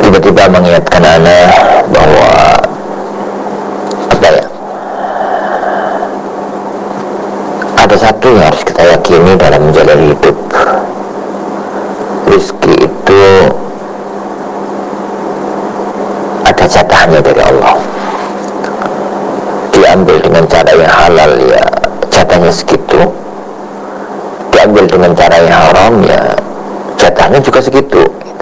tiba-tiba mengingatkan ana bahwa ada satu yang harus kita yakini dalam menjalani hidup. Rizki itu ada jatahnya dari Allah. Diambil dengan cara yang halal ya jatahnya segitu, diambil dengan cara yang haram ya jatahnya juga segitu gitu.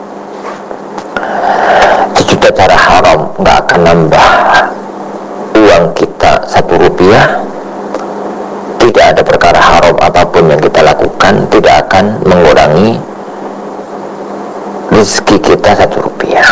Sejuta cara haram nggak akan nambah uang kita 1 rupiah. Tidak ada perkara haram apapun yang kita lakukan tidak akan mengurangi rezeki kita 1 rupiah.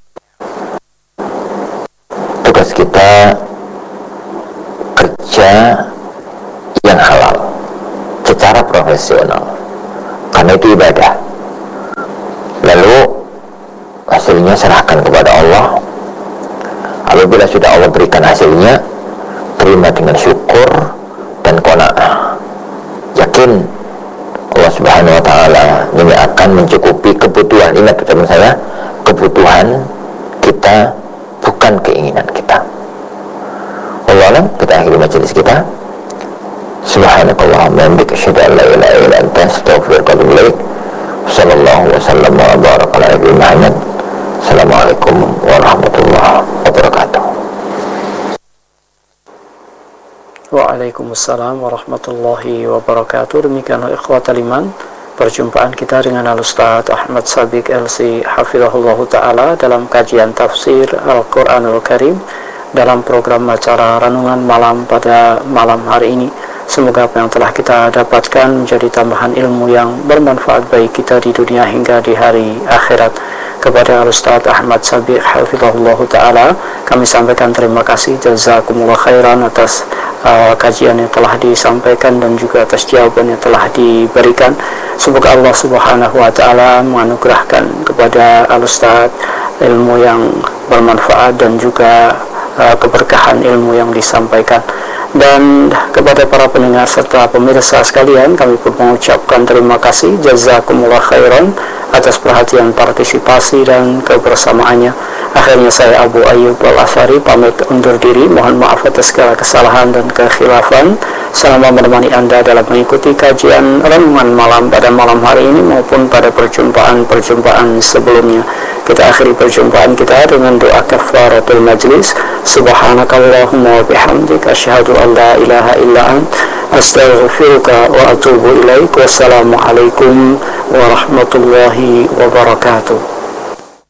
Tugas kita kerja yang halal secara profesional karena itu ibadah. Lalu hasilnya serahkan kepada Allah. Apabila sudah Allah berikan hasilnya, terima dengan syukur dan qanaah. Yakin Allah Subhanahu wa taala ini akan mencukupi kebutuhan. Ingat teman saya, kebutuhan kita bukan keinginan kita. Wallahu a'lam. Kita akhiri majelis kita. Subhanakallahumma wa bihamdika asyhadu an la ilaha illa anta astaghfiruka wa atubu ilaik. Sallallahu wasallam wa baraka ala nabiyyina Muhammad. Assalamualaikum warahmatullahi wabarakatuh. Waalaikumsalam warahmatullahi wabarakatuh. Demikianlah ikhwatal iman, perjumpaan kita dengan Al-Ustaz Ahmad Sabiq LC hafizahullah ta'ala dalam kajian tafsir Al-Quranul Karim dalam program acara Renungan Malam pada malam hari ini. Semoga apa yang telah kita dapatkan menjadi tambahan ilmu yang bermanfaat bagi kita di dunia hingga di hari akhirat. Kepada Al-Ustaz Ahmad Sabiq hafizahullah ta'ala kami sampaikan terima kasih, jazakumullah khairan atas kajian yang telah disampaikan dan juga atas jawaban yang telah diberikan. Semoga Allah Subhanahu wa ta'ala menganugerahkan kepada Al-Ustaz ilmu yang bermanfaat dan juga keberkahan ilmu yang disampaikan. Dan kepada para pendengar serta pemirsa sekalian, kami pun mengucapkan terima kasih, jazakumullah khairan atas perhatian, partisipasi dan kebersamaannya. Akhirnya saya Abu Ayyub Al-Athari pamit undur diri. Mohon maaf atas segala kesalahan dan kekhilafan selama menemani Anda dalam mengikuti kajian Renungan Malam pada malam hari ini maupun pada perjumpaan sebelumnya. Kita akhiri perjumpaan kita dengan doa kafaratul majlis. Subhanakallahumma wa bihamdika asyhadu an la ilaha illa anta astaghfiruka wa atubu ilaik. Wassalamualaikum warahmatullahi wabarakatuh.